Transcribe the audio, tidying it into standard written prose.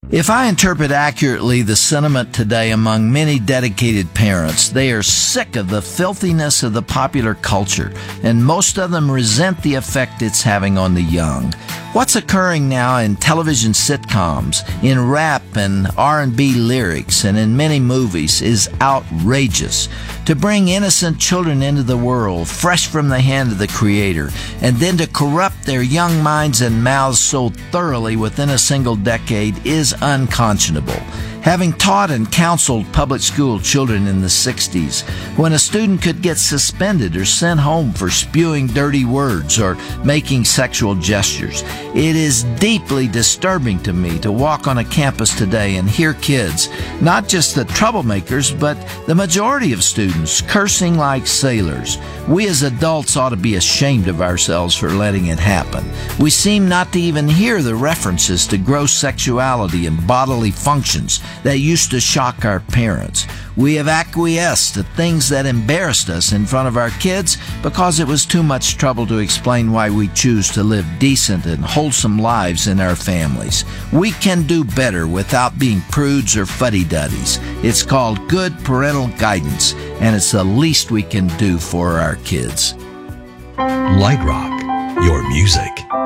If I interpret accurately the sentiment today among many dedicated parents, they are sick of the filthiness of the popular culture, and most of them resent the effect it's having on the young. What's occurring now in television sitcoms, in rap and R&B lyrics, and in many movies is outrageous. To bring innocent children into the world, fresh from the hand of the Creator, and then to corrupt their young minds and mouths so thoroughly within a single decade is unconscionable. Having taught and counseled public school children in the 60s, when a student could get suspended or sent home for spewing dirty words or making sexual gestures, it is deeply disturbing to me to walk on a campus today and hear kids, not just the troublemakers, but the majority of students, cursing like sailors. We as adults ought to be ashamed of ourselves for letting it happen. We seem not to even hear the references to gross sexuality and bodily functions that used to shock our parents. We have acquiesced to things that embarrassed us in front of our kids because it was too much trouble to explain why we choose to live decent and wholesome lives in our families. We can do better without being prudes or fuddy-duddies. It's called good parental guidance, and it's the least we can do for our kids. Light Rock, your music.